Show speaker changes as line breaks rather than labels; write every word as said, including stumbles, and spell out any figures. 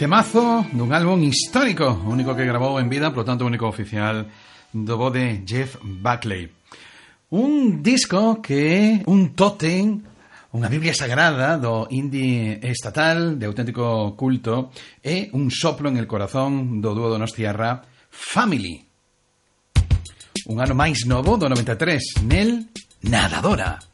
Temazo dun álbum histórico, o único que grabou en vida, por lo tanto o único oficial do bo de Jeff Buckley. Un disco que é un tótem, unha biblia sagrada do indie estatal, de auténtico culto, e un soplo en el corazón do dúo donostiarra Family. Un ano máis novo do noventa e tres, nel Nadadora.